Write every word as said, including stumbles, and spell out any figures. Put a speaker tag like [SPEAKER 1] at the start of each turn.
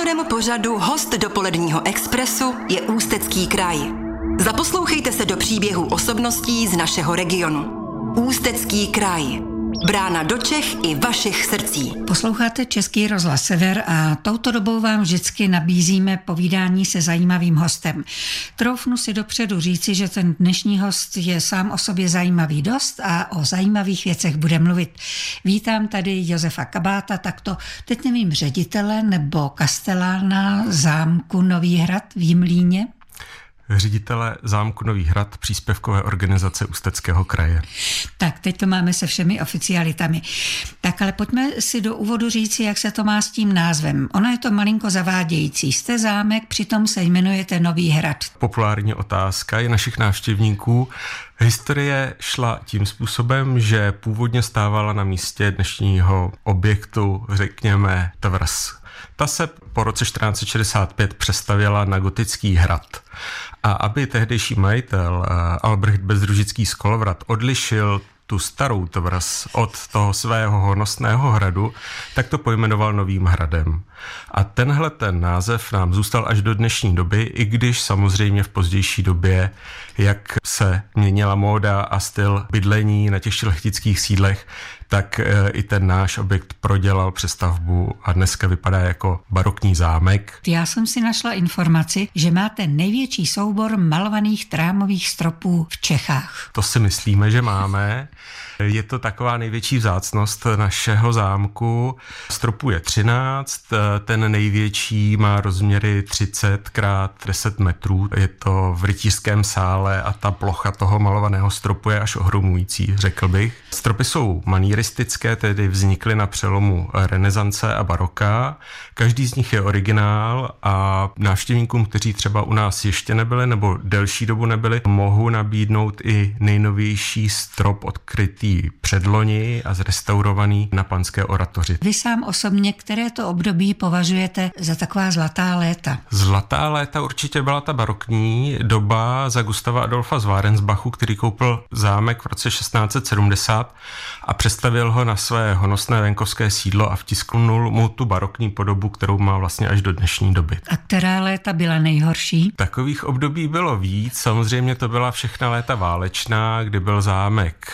[SPEAKER 1] milovaném pořadu Host dopoledního expresu je Ústecký kraj. Zaposlouchejte se do příběhů osobností z našeho regionu. Ústecký kraj. Brána do Čech i vašich srdcí.
[SPEAKER 2] Posloucháte Český rozhlas Sever a touto dobou vám vždycky nabízíme povídání se zajímavým hostem. Troufnu si dopředu říci, že ten dnešní host je sám o sobě zajímavý dost a o zajímavých věcech bude mluvit. Vítám tady Josefa Kabáta, takto teď nevím, ředitele nebo kastelána zámku Nový hrad v Jimlíně.
[SPEAKER 3] Ředitele zámku Nový hrad příspěvkové organizace Ústeckého kraje.
[SPEAKER 2] Tak, teď to máme se všemi oficialitami. Tak, ale pojďme si do úvodu říci, jak se to má s tím názvem. Ono je to malinko zavádějící. Jste zámek, přitom se jmenujete Nový hrad.
[SPEAKER 3] Populární otázka je našich návštěvníků. Historie šla tím způsobem, že původně stávala na místě dnešního objektu, řekněme, Tvrz. Ta se po roce čtrnáct set šedesát pět přestavěla na gotický hrad. A aby tehdejší majitel Albrecht Bedřužický z Kolovrat odlišil tu starou Tvrz od toho svého honosného hradu, tak to pojmenoval Novým hradem. A tenhle ten název nám zůstal až do dnešní doby, i když samozřejmě v pozdější době, jak se měnila móda a styl bydlení na těch šlechtických sídlech, tak i ten náš objekt prodělal přestavbu a dneska vypadá jako barokní zámek.
[SPEAKER 2] Já jsem si našla informaci, že máte největší soubor malovaných trámových stropů v Čechách.
[SPEAKER 3] To si myslíme, že máme. Je to taková největší vzácnost našeho zámku. Stropů je třináct, ten největší má rozměry třicet krát deset metrů. Je to v rytířském sále a ta plocha toho malovaného stropu je až ohromující, řekl bych. Stropy jsou maníristické, tedy vznikly na přelomu renesance a baroka. Každý z nich je originál a návštěvníkům, kteří třeba u nás ještě nebyli nebo delší dobu nebyli, mohu nabídnout i nejnovější strop odkrytý předloni a zrestaurovaný na Panské oratoři.
[SPEAKER 2] Vy sám osobně, které to období považujete za taková zlatá léta?
[SPEAKER 3] Zlatá léta určitě byla ta barokní doba za Gustava Adolfa z Warensbachu, který koupil zámek v roce šestnáct set sedmdesát a přestavěl ho na své honosné venkovské sídlo a vtisknul mu tu barokní podobu, kterou má vlastně až do dnešní doby.
[SPEAKER 2] A která léta byla nejhorší?
[SPEAKER 3] Takových období bylo víc. Samozřejmě to byla všechna léta válečná, kdy byl zámek